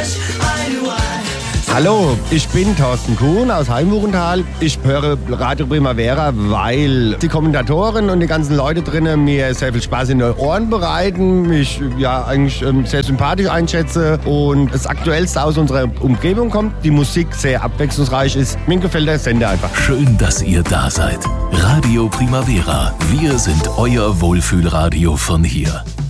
Hallo, ich bin Thorsten Kuhn aus Heimbuchental. Ich höre Radio Primavera, weil die Kommentatoren und die ganzen Leute drinnen mir sehr viel Spaß in den Ohren bereiten, mich eigentlich sehr sympathisch einschätze und das Aktuellste aus unserer Umgebung kommt, die Musik sehr abwechslungsreich ist. Mir gefällt der Sender einfach. Schön, dass ihr da seid. Radio Primavera, wir sind euer Wohlfühlradio von hier.